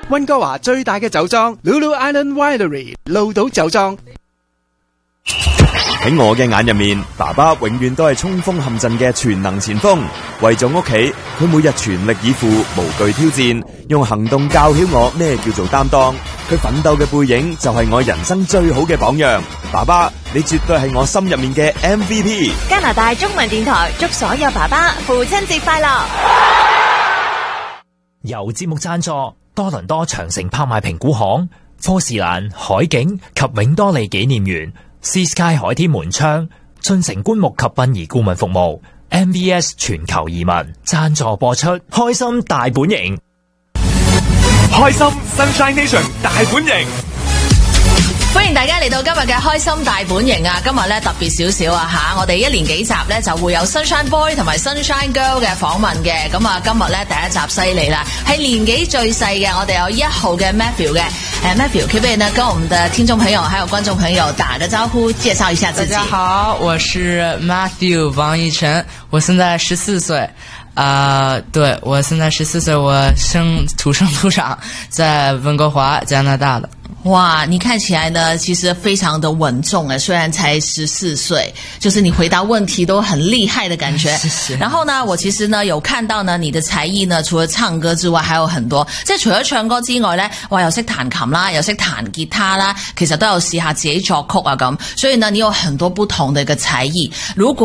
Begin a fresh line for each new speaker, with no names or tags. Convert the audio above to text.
溫哥華最大嘅酒莊 Lulu Island Winery 鹿島酒莊。
喺我嘅眼入面，爸爸永遠都係衝鋒陷陣嘅全能前鋒。為咗屋企，佢每日全力以赴，無懼挑戰，用行動教曉我咩叫做擔當。佢奮鬥嘅背影就係我人生最好嘅榜樣。爸爸，你絕對係我心入面嘅 MVP。
加拿大中文電台祝所有爸爸父親節快樂。
由節目贊助多倫多長城拍賣評估行、科士蘭、海景及永多利紀念園、Sea Sky 海天門窗、進城棺木及殯儀顧問服務、MBS 全球移民贊助播出。開心大本營，
開心 Sunshine Nation 大本營。
歡迎大家嚟到今日嘅開心大本營啊！今日咧特別少少啊吓，我哋一連幾集咧就會有 Sunshine Boy 同埋 Sunshine Girl 嘅訪問嘅。咁啊，今日咧第一集犀利啦，係年紀最細嘅，我哋有1號嘅 Matthew 嘅。Matthew， 可不可以呢跟我們的聽眾朋友還有觀眾朋友打個招呼，介紹一下自己？
大家好，我是 Matthew 王奕晨，我現在14歲。對，我現在14歲，我土生土長在溫哥華加拿大的。
哇，你看起來呢其實非常的穩重誒，雖然才14歲，就是你回答問題都很厲害的感覺。謝謝。然後呢我其實呢有看到呢你的才藝呢除了唱歌之外還有很多，即係除咗唱歌之外呢，哇又識彈琴啦，又識彈吉他啦，其實都有試下自己作曲啊咁，所以呢你有很多不同的一個才藝。如果